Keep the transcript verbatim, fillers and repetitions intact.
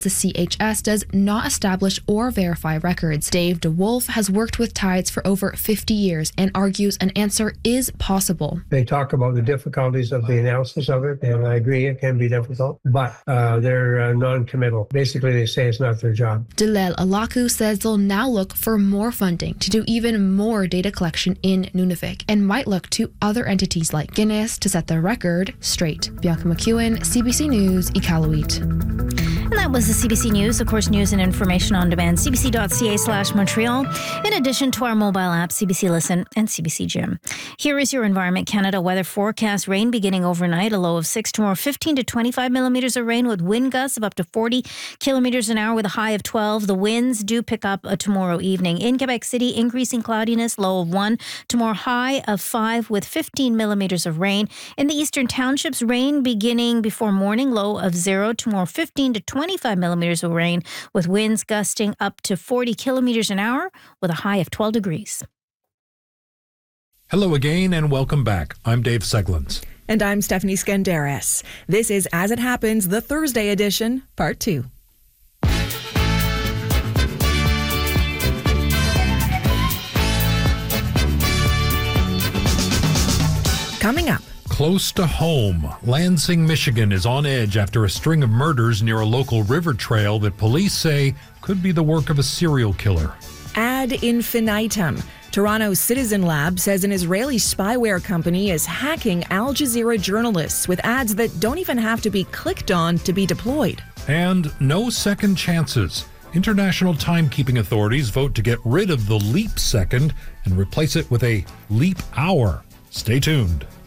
The C H S does not establish or verify records. Dave DeWolf has worked with Tides for over fifty years and argues an answer is possible. They talk about the difficulties of the analysis of it, and I agree it can be difficult, but uh, they're uh, non-committal. Basically, they say it's not their job. Delel Alaku says they'll now look for more funding to do even more data collection in Nunavik and might look to other entities like Guinness to set the record straight. Bianca McEwen, C B C News, Iqaluit. And that was the C B C News. Of course, news and information on demand, cbc.ca slash Montreal. In addition to our mobile app, C B C Listen and C B C Gym. Here is your Environment Canada weather forecast. Rain beginning overnight, a low of six. Tomorrow, fifteen to twenty-five millimeters of rain with wind gusts of up to forty kilometers an hour with a high of twelve. The winds do pick up uh, tomorrow evening. In Quebec City, increasing cloudiness, low of one. Tomorrow, high of five with fifteen millimeters of rain. In the eastern townships, rain beginning before morning, low of zero. Tomorrow, fifteen to twenty-five millimeters of rain with winds gusting up to forty kilometers an hour with a high of twelve degrees. Hello again and welcome back. I'm Dave Seglins. And I'm Stephanie Skandaris. This is As It Happens, the Thursday edition, part two. Coming up. Close to home, Lansing, Michigan is on edge after a string of murders near a local river trail that police say could be the work of a serial killer. Ad infinitum. Toronto's Citizen Lab says an Israeli spyware company is hacking Al Jazeera journalists with ads that don't even have to be clicked on to be deployed. And no second chances. International timekeeping authorities vote to get rid of the leap second and replace it with a leap hour. Stay tuned.